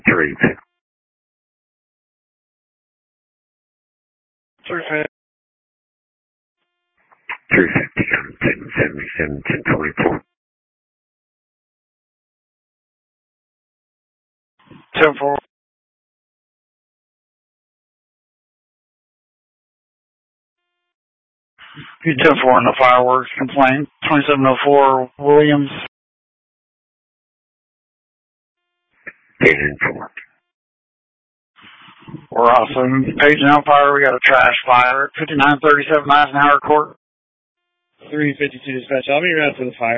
350. 350. 350, 1077, 1024. 10-4. You 10-4 on the fireworks complaint. 2704 Williams. 10-4. We're also paging out fire. We got a trash fire at 5937 Eisenhower Court. 352 dispatch. I'll be right to the fire.